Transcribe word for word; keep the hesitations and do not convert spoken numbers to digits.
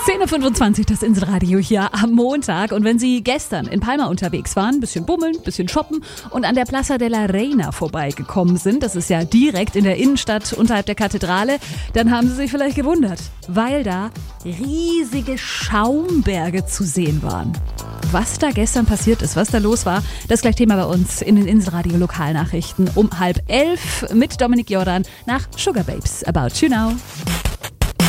zehn Uhr fünfundzwanzig, das Inselradio hier am Montag. Und wenn Sie gestern in Palma unterwegs waren, bisschen bummeln, bisschen shoppen und an der Plaza de la Reina vorbeigekommen sind, das ist ja direkt in der Innenstadt unterhalb der Kathedrale, dann haben Sie sich vielleicht gewundert, weil da riesige Schaumberge zu sehen waren. Was da gestern passiert ist, was da los war, das ist gleich Thema bei uns in den Inselradio Lokalnachrichten um halb elf mit Dominik Jordan nach Sugar Babes. About You Now.